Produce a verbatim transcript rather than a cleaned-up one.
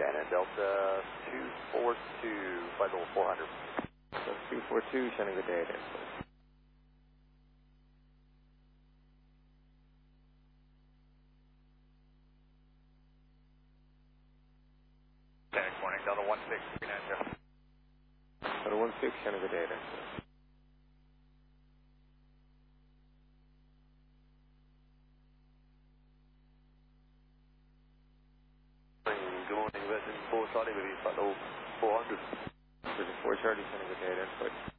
Shannon Delta two four two, flight level four hundred. So two four two, Shannon, good day at airport. Next morning, Delta one six three nine zero. Delta one six, Shannon, good day at airport. Good morning, Virgin four Charlie with you, flight level four hundred. Virgin four Charlie, Shannon, good day at airport.